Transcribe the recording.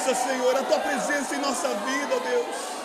presença, Senhor, a tua presença em nossa vida, ó Deus.